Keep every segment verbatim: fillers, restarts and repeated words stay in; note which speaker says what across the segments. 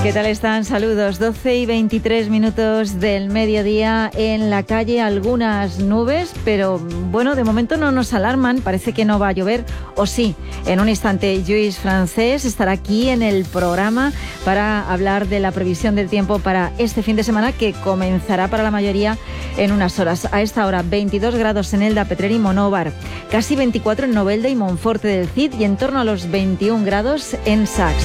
Speaker 1: ¿Qué tal están? Saludos. doce y veintitrés minutos del mediodía. En la calle algunas nubes, pero bueno, de momento no nos alarman. Parece que no va a llover, o sí. En un instante, Lluís Francés estará aquí en el programa para hablar de la previsión del tiempo para este fin de semana, que comenzará para la mayoría en unas horas. A esta hora, veintidós grados en Elda, Petrer y Monóvar, casi veinticuatro en Novelda y Monforte del Cid y en torno a los veintiún grados en Sax.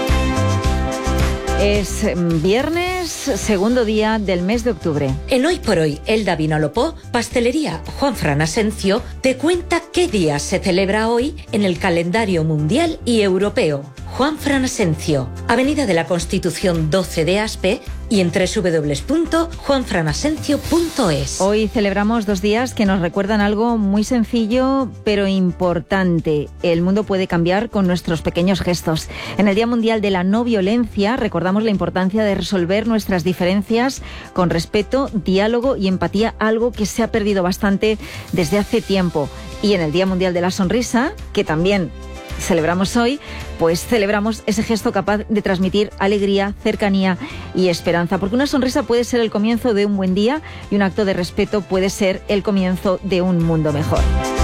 Speaker 1: Es viernes, segundo día del mes de octubre.
Speaker 2: En Hoy por Hoy, Elda Vinalopó, Pastelería Juanfran Asencio te cuenta qué día se celebra hoy en el calendario mundial y europeo. Juanfran Asencio, Avenida de la Constitución doce de Aspe y en doble u doble u doble u punto juanfran asencio punto es.
Speaker 1: Hoy celebramos dos días que nos recuerdan algo muy sencillo pero importante. El mundo puede cambiar con nuestros pequeños gestos. En el Día Mundial de la No Violencia recordamos la importancia de resolver nuestras diferencias con respeto, diálogo y empatía, algo que se ha perdido bastante desde hace tiempo. Y en el Día Mundial de la Sonrisa, que también celebramos hoy, pues celebramos ese gesto capaz de transmitir alegría, cercanía y esperanza, porque una sonrisa puede ser el comienzo de un buen día y un acto de respeto puede ser el comienzo de un mundo mejor.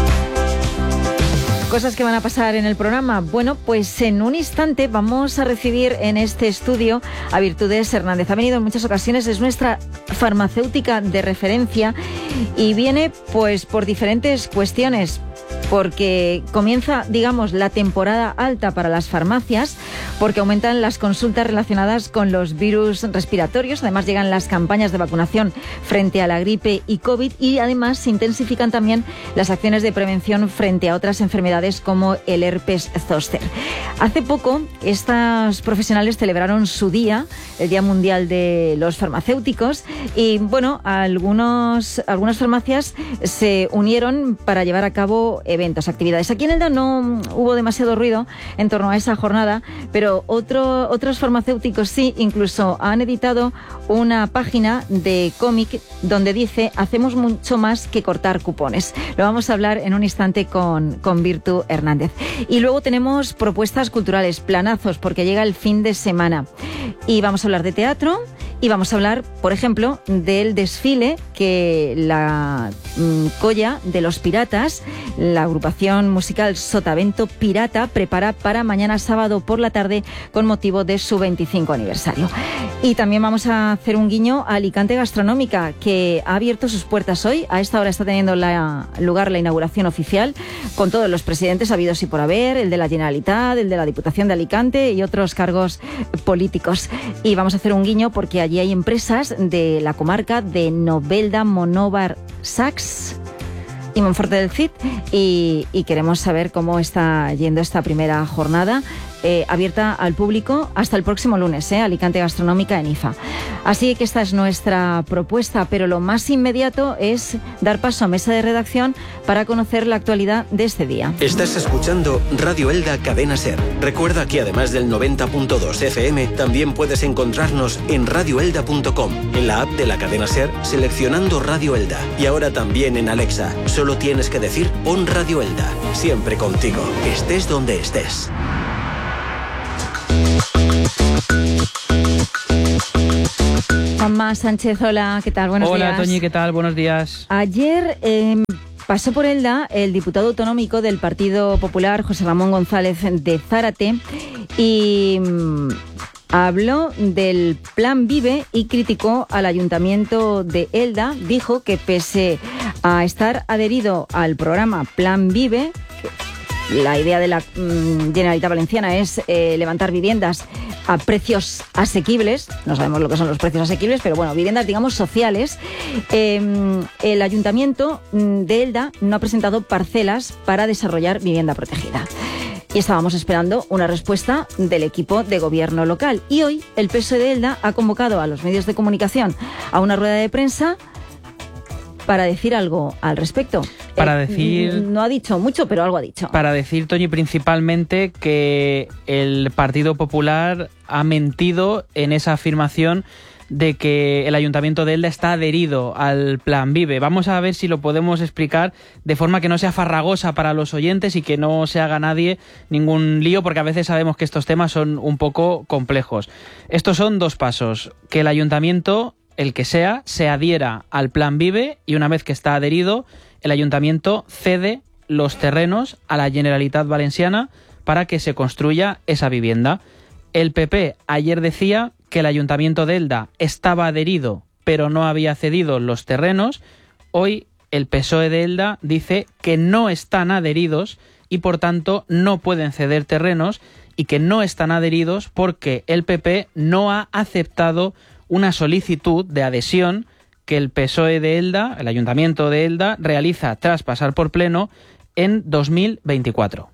Speaker 1: Cosas que van a pasar en el programa. Bueno, pues en un instante vamos a recibir en este estudio a Virtudes Hernández. Ha venido en muchas ocasiones, es nuestra farmacéutica de referencia y viene pues por diferentes cuestiones. Porque comienza, digamos, la temporada alta para las farmacias, porque aumentan las consultas relacionadas con los virus respiratorios, además llegan las campañas de vacunación frente a la gripe y COVID y además se intensifican también las acciones de prevención frente a otras enfermedades como el herpes zóster. Hace poco, estos profesionales celebraron su día, el Día Mundial de los Farmacéuticos, y bueno, algunos, algunas farmacias se unieron para llevar a cabo eventos, actividades. Aquí en Elda no hubo demasiado ruido en torno a esa jornada, pero otro, otros farmacéuticos sí, incluso han editado una página de cómic donde dice: hacemos mucho más que cortar cupones. Lo vamos a hablar en un instante con, con Virtu Hernández. Y luego tenemos propuestas culturales, planazos, porque llega el fin de semana. Y vamos a hablar de teatro y vamos a hablar, por ejemplo, del desfile que la mm, Colla de los Piratas, la agrupación musical Sotavento Pirata, prepara para mañana sábado por la tarde con motivo de su veinticinco aniversario. Y también vamos a hacer un guiño a Alicante Gastronómica, que ha abierto sus puertas hoy. A esta hora está teniendo la, lugar la inauguración oficial con todos los presidentes habidos y por haber, el de la Generalitat, el de la Diputación de Alicante y otros cargos políticos. Y vamos a hacer un guiño porque allí hay empresas de la comarca de Novelda, Monóvar, Sax y Monforte del Cid y, y queremos saber cómo está yendo esta primera jornada eh, abierta al público hasta el próximo lunes, eh, Alicante Gastronómica en I F A. Así que esta es nuestra propuesta, pero lo más inmediato es dar paso a mesa de redacción para conocer la actualidad de este día.
Speaker 3: Estás escuchando Radio Elda Cadena Ser. Recuerda que además del noventa punto dos F M, también puedes encontrarnos en radio elda punto com, en la app de la cadena Ser, seleccionando Radio Elda. Y ahora también en Alexa. Solo tienes que decir: pon Radio Elda. Siempre contigo, estés donde estés.
Speaker 1: Juanma Sánchez, hola, ¿qué tal? Buenos
Speaker 4: hola,
Speaker 1: días.
Speaker 4: Hola, Toñi, ¿qué tal? Buenos días.
Speaker 1: Ayer eh, pasó por Elda el diputado autonómico del Partido Popular, José Ramón González de Zárate, y mm, habló del Plan Vive y criticó al Ayuntamiento de Elda. Dijo que pese a estar adherido al programa Plan Vive, la idea de la mmm, Generalitat Valenciana es eh, levantar viviendas a precios asequibles, no sabemos lo que son los precios asequibles, pero bueno, viviendas, digamos, sociales. Eh, el Ayuntamiento de Elda no ha presentado parcelas para desarrollar vivienda protegida. Y estábamos esperando una respuesta del equipo de gobierno local. Y hoy el P S O E de Elda ha convocado a los medios de comunicación a una rueda de prensa para decir algo al respecto.
Speaker 4: Para
Speaker 1: eh,
Speaker 4: decir...
Speaker 1: No ha dicho mucho, pero algo ha dicho.
Speaker 4: Para decir, Toñi, principalmente que el Partido Popular ha mentido en esa afirmación de que el Ayuntamiento de Elda está adherido al Plan Vive. Vamos a ver si lo podemos explicar de forma que no sea farragosa para los oyentes y que no se haga nadie ningún lío, porque a veces sabemos que estos temas son un poco complejos. Estos son dos pasos: que el Ayuntamiento, el que sea, se adhiera al Plan Vive, y una vez que está adherido, el Ayuntamiento cede los terrenos a la Generalitat Valenciana para que se construya esa vivienda. El P P ayer decía que el Ayuntamiento de Elda estaba adherido, pero no había cedido los terrenos. Hoy el P S O E de Elda dice que no están adheridos y por tanto no pueden ceder terrenos, y que no están adheridos porque el P P no ha aceptado una solicitud de adhesión que el P S O E de Elda, el Ayuntamiento de Elda, realiza tras pasar por pleno en dos mil veinticuatro.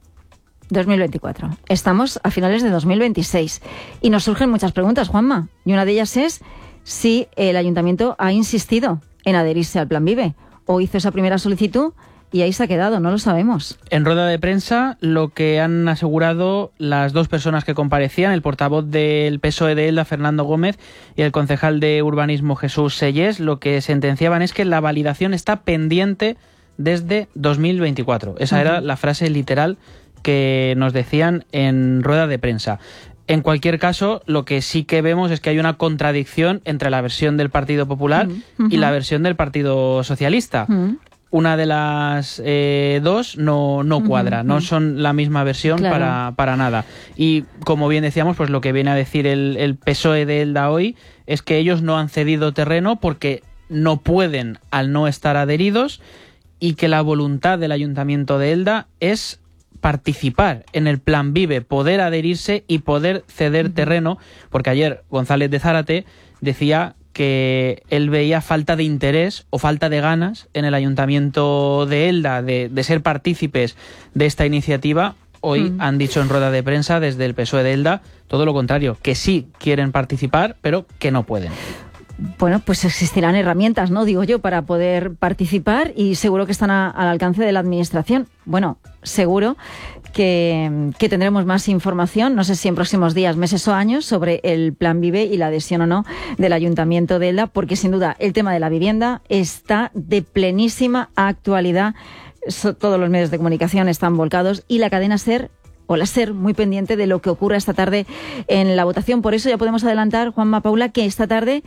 Speaker 1: dos mil veinticuatro. Estamos a finales de dos mil veintiséis y nos surgen muchas preguntas, Juanma. Y una de ellas es si el Ayuntamiento ha insistido en adherirse al Plan Vive o hizo esa primera solicitud y ahí se ha quedado, no lo sabemos.
Speaker 4: En rueda de prensa, lo que han asegurado las dos personas que comparecían, el portavoz del P S O E de Elda, Fernando Gómez, y el concejal de Urbanismo, Jesús Sellés, lo que sentenciaban es que la validación está pendiente desde dos mil veinticuatro. Esa uh-huh. era la frase literal que nos decían en rueda de prensa. En cualquier caso, lo que sí que vemos es que hay una contradicción entre la versión del Partido Popular uh-huh. y la versión del Partido Socialista. Uh-huh. Una de las eh, dos no, no cuadra, uh-huh. no son la misma versión claro. para, para nada. Y como bien decíamos, pues lo que viene a decir el, el P S O E de Elda hoy es que ellos no han cedido terreno porque no pueden al no estar adheridos, y que la voluntad del Ayuntamiento de Elda es participar en el Plan Vive, poder adherirse y poder ceder uh-huh. terreno, porque ayer González de Zárate decía que él veía falta de interés o falta de ganas en el Ayuntamiento de Elda de, de ser partícipes de esta iniciativa. Hoy uh-huh. han dicho en rueda de prensa desde el P S O E de Elda todo lo contrario, que sí quieren participar, pero que no pueden.
Speaker 1: Bueno, pues existirán herramientas, ¿no? Digo yo, para poder participar, y seguro que están a, al alcance de la Administración. Bueno, seguro que, que tendremos más información, no sé si en próximos días, meses o años, sobre el Plan Vive y la adhesión o no del Ayuntamiento de Elda, porque sin duda el tema de la vivienda está de plenísima actualidad. So, todos los medios de comunicación están volcados y la cadena SER o la SER muy pendiente de lo que ocurra esta tarde en la votación. Por eso ya podemos adelantar, Juanma, Paula, que esta tarde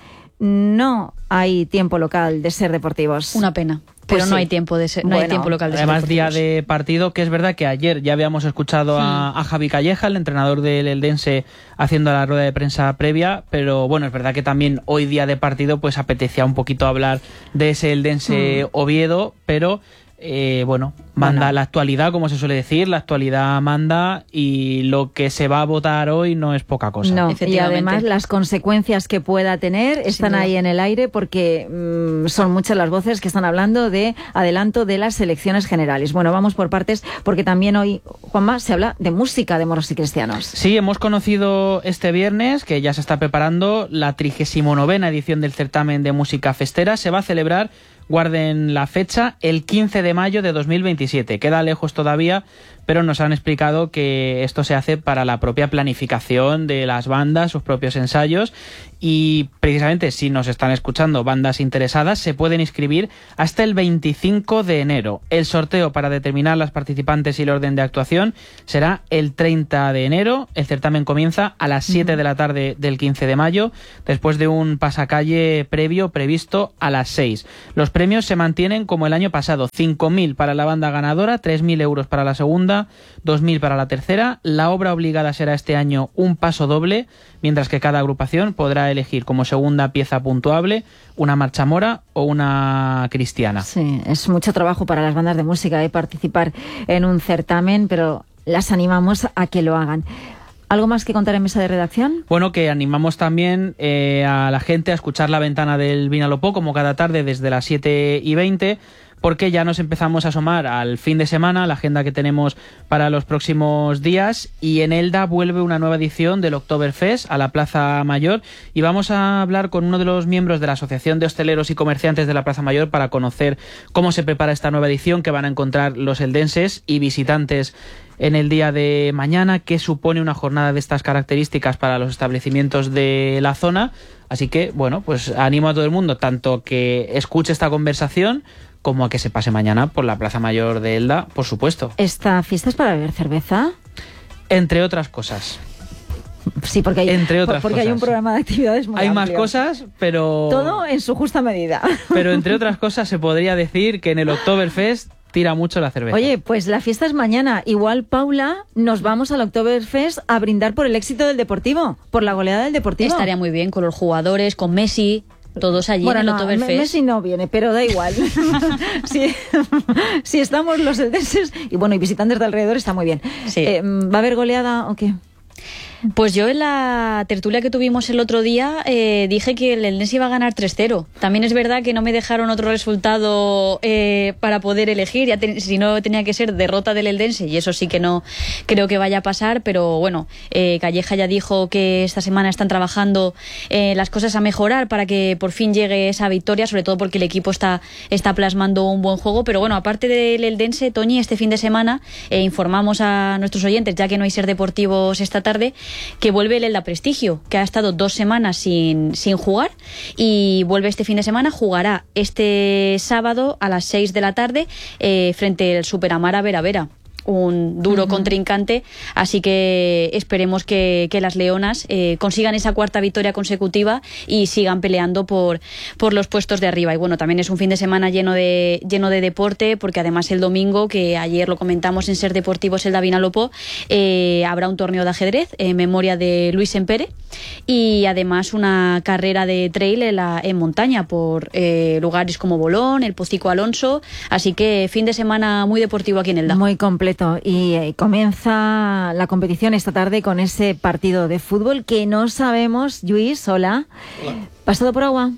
Speaker 1: no hay tiempo local de SER Deportivos.
Speaker 5: Una pena. Pero pues no sí. hay tiempo de ser, no bueno, hay tiempo local de ser
Speaker 4: además día de partido, que es verdad que ayer ya habíamos escuchado sí. a, a Javi Calleja, el entrenador del Eldense, haciendo la rueda de prensa previa, pero bueno, es verdad que también hoy día de partido pues apetecía un poquito hablar de ese Eldense mm. Oviedo, pero Eh, bueno, manda bueno. la actualidad, como se suele decir, la actualidad manda, y lo que se va a votar hoy no es poca cosa.
Speaker 1: No, y además las consecuencias que pueda tener están ahí en el aire, porque mmm, son muchas las voces que están hablando de adelanto de las elecciones generales. Bueno, vamos por partes, porque también hoy, Juanma, se habla de música de moros y cristianos.
Speaker 4: Sí, hemos conocido este viernes que ya se está preparando la trigésima novena edición del certamen de música festera. Se va a celebrar, guarden la fecha, el quince de mayo de dos mil veintisiete. Queda lejos todavía, pero nos han explicado que esto se hace para la propia planificación de las bandas, sus propios ensayos, y precisamente si nos están escuchando bandas interesadas, se pueden inscribir hasta el veinticinco de enero. El sorteo para determinar las participantes y el orden de actuación será el treinta de enero. El certamen comienza a las siete de la tarde del quince de mayo, después de un pasacalle previo previsto a las seis. Los premios se mantienen como el año pasado: cinco mil para la banda ganadora, tres mil euros para la segunda, dos mil para la tercera. La obra obligada será este año un paso doble, mientras que cada agrupación podrá elegir como segunda pieza puntuable una marcha mora o una cristiana.
Speaker 1: Sí, es mucho trabajo para las bandas de música ¿eh? participar en un certamen, pero las animamos a que lo hagan. ¿Algo más que contar en mesa de redacción?
Speaker 4: Bueno, que animamos también eh, a la gente a escuchar La Ventana del Vinalopó, como cada tarde desde las siete y veinte, porque ya nos empezamos a asomar al fin de semana, la agenda que tenemos para los próximos días, y en Elda vuelve una nueva edición del Oktoberfest a la Plaza Mayor, y vamos a hablar con uno de los miembros de la Asociación de Hosteleros y Comerciantes de la Plaza Mayor para conocer cómo se prepara esta nueva edición que van a encontrar los eldenses y visitantes en el día de mañana, qué supone una jornada de estas características para los establecimientos de la zona. Así que, bueno, pues animo a todo el mundo, tanto que escuche esta conversación como a que se pase mañana por la Plaza Mayor de Elda, por supuesto.
Speaker 1: ¿Esta fiesta es para beber cerveza?
Speaker 4: Entre otras cosas.
Speaker 1: Sí, porque hay,
Speaker 4: Entre otras
Speaker 1: porque
Speaker 4: cosas.
Speaker 1: hay un programa de actividades muy
Speaker 4: Hay
Speaker 1: amplio.
Speaker 4: más cosas, pero...
Speaker 1: Todo en su justa medida.
Speaker 4: Pero entre otras cosas se podría decir que en el Oktoberfest tira mucho la cerveza.
Speaker 1: Oye, pues la fiesta es mañana. Igual, Paula, nos vamos al Oktoberfest a brindar por el éxito del Deportivo, por la goleada del Deportivo.
Speaker 5: Estaría muy bien con los jugadores, con Messi... Todos allí
Speaker 1: bueno,
Speaker 5: en el
Speaker 1: no,
Speaker 5: Oktoberfest.
Speaker 1: Messi no viene, pero da igual. si, si estamos los eldenses y bueno, y visitantes de alrededor, está muy bien.
Speaker 5: Sí.
Speaker 1: Eh, ¿Va a haber goleada o qué?
Speaker 5: Pues yo en la tertulia que tuvimos el otro día eh, dije que el Eldense iba a ganar tres cero. También es verdad que no me dejaron otro resultado eh, para poder elegir, ya te, si no tenía que ser derrota del Eldense, y eso sí que no creo que vaya a pasar, pero bueno, eh, Calleja ya dijo que esta semana están trabajando eh, las cosas a mejorar para que por fin llegue esa victoria, sobre todo porque el equipo está, está plasmando un buen juego. Pero bueno, aparte del Eldense, Toñi, este fin de semana eh, informamos a nuestros oyentes, ya que no hay Ser Deportivos esta tarde, que vuelve el Elda Prestigio, que ha estado dos semanas sin, sin jugar, y vuelve este fin de semana. Jugará este sábado a las seis de la tarde eh, frente al Superamara Vera Vera, un duro uh-huh. contrincante, así que esperemos que, que las leonas eh, consigan esa cuarta victoria consecutiva y sigan peleando por, por los puestos de arriba. Y bueno, también es un fin de semana lleno de, lleno de deporte, porque además el domingo, que ayer lo comentamos en Ser Deportivos Elda Vinalopó, eh, habrá un torneo de ajedrez en memoria de Luis Empere, y además una carrera de trail en, la, en montaña por eh, lugares como Bolón, el Pocico Alonso, así que fin de semana muy deportivo aquí en Elda.
Speaker 1: Muy completo. Y eh, comienza la competición esta tarde con ese partido de fútbol que no sabemos. Lluís, hola.
Speaker 6: Hola.
Speaker 1: ¿Vas todo por agua?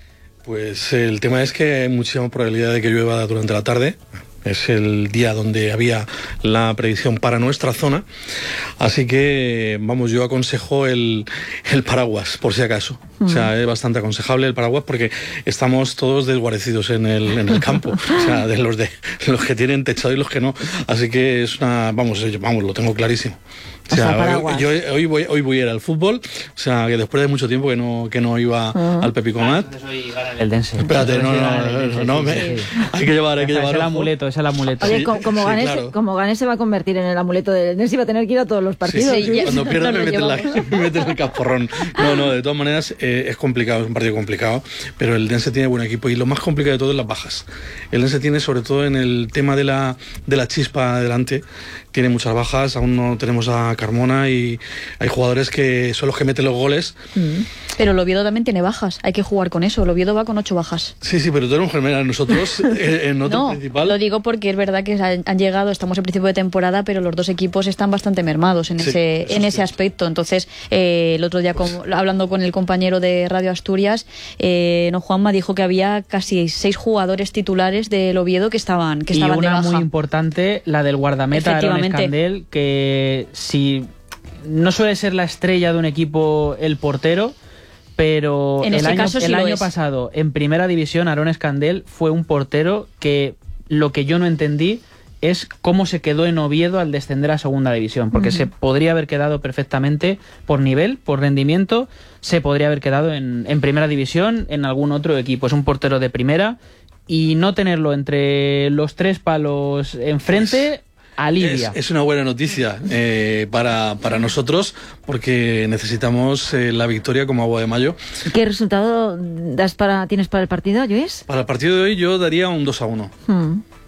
Speaker 6: Pues el tema es que hay muchísima probabilidad de que llueva durante la tarde. Es el día donde había la predicción para nuestra zona. Así que, vamos, yo aconsejo el, el paraguas, por si acaso. Mm. O sea, es bastante aconsejable el paraguas porque estamos todos desguarecidos en el, en el campo. O sea, de los, de los que tienen techado y los que no. Así que es una... Vamos, vamos, lo tengo clarísimo. O sea, o sea hoy, yo hoy voy, hoy voy a ir al fútbol, o sea, que después de mucho tiempo que no, que no iba uh-huh. al Pepicomat.
Speaker 4: Ah, entonces hoy gana el Eldense.
Speaker 6: Espérate, no, no, no, no, no me, sí, sí. hay que llevar, hay que llevar.
Speaker 4: Es el amuleto, es el amuleto.
Speaker 1: Oye, como, como,
Speaker 6: sí,
Speaker 1: gane,
Speaker 6: claro.
Speaker 1: como gane se va a convertir en el amuleto del Eldense y va a tener que ir a todos los partidos.
Speaker 6: Sí, sí, sí. Cuando pierda me metes mete el caporrón. No, no, de todas maneras eh, es complicado, es un partido complicado, pero el Eldense tiene buen equipo y lo más complicado de todo es las bajas. El Eldense tiene, sobre todo en el tema de la, de la chispa adelante, tiene muchas bajas, aún no tenemos a Carmona y hay jugadores que son los que meten los goles.
Speaker 5: Mm. Pero el Oviedo también tiene bajas, hay que jugar con eso. El Oviedo va con ocho bajas.
Speaker 6: Sí, sí, pero tú eres un general, nosotros en otro
Speaker 5: no,
Speaker 6: principal.
Speaker 5: Lo digo porque es verdad que han, han llegado, estamos en principio de temporada, pero los dos equipos están bastante mermados en
Speaker 6: sí,
Speaker 5: ese en ese aspecto. Entonces, eh, el otro día, pues, con, hablando con el compañero de Radio Asturias, eh, no Juanma dijo que había casi seis jugadores titulares del Oviedo que estaban, que estaban
Speaker 4: y una
Speaker 5: de baja.
Speaker 4: Muy importante, la del guardameta Aaron Escandel, que si no suele ser la estrella de un equipo el portero, pero
Speaker 5: en
Speaker 4: el año,
Speaker 5: caso, sí
Speaker 4: el año
Speaker 5: es.
Speaker 4: pasado en primera división Aaron Escandel fue un portero que lo que yo no entendí es cómo se quedó en Oviedo al descender a segunda división, porque uh-huh. se podría haber quedado perfectamente por nivel, por rendimiento, se podría haber quedado en, en primera división en algún otro equipo. Es un portero de primera y no tenerlo entre los tres palos enfrente... Pues... alivia.
Speaker 6: Es, es una buena noticia eh, para, para nosotros porque necesitamos eh, la victoria como agua de mayo.
Speaker 1: ¿Qué resultado das para, tienes para el partido, Lluís?
Speaker 6: Para el partido de hoy yo daría un dos a uno. Hmm.